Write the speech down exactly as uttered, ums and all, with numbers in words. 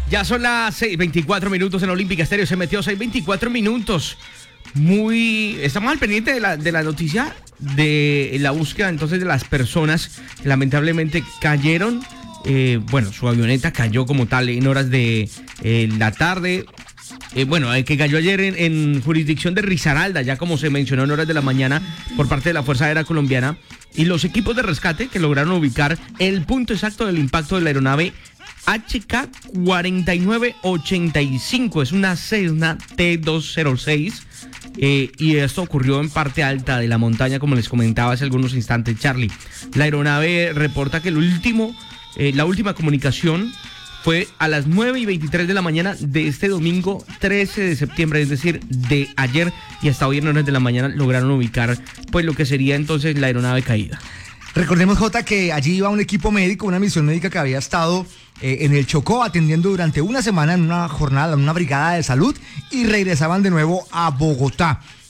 Ya son las seis veinticuatro minutos en Olímpica Estéreo. Se metió seis veinticuatro minutos. Muy... Estamos al pendiente de la, de la noticia de la búsqueda entonces de las personas que lamentablemente cayeron. Eh, bueno, su avioneta cayó como tal en horas de eh, la tarde. Eh, bueno, eh, que cayó ayer en, en jurisdicción de Risaralda, ya como se mencionó en horas de la mañana por parte de la Fuerza Aérea Colombiana. Y los equipos de rescate que lograron ubicar el punto exacto del impacto de la aeronave H K cuarenta y nueve ochenta y cinco, es una Cessna T doscientos seis, eh, y esto ocurrió en parte alta de la montaña, como les comentaba hace algunos instantes Charlie. La aeronave reporta que el último, eh, la última comunicación fue a las nueve y veintitrés de la mañana de este domingo trece de septiembre, es decir, de ayer, y hasta hoy en horas de la mañana lograron ubicar pues lo que sería entonces la aeronave caída. Recordemos, Jota, que allí iba un equipo médico, una misión médica que había estado eh, en el Chocó atendiendo durante una semana en una jornada, en una brigada de salud, y regresaban de nuevo a Bogotá.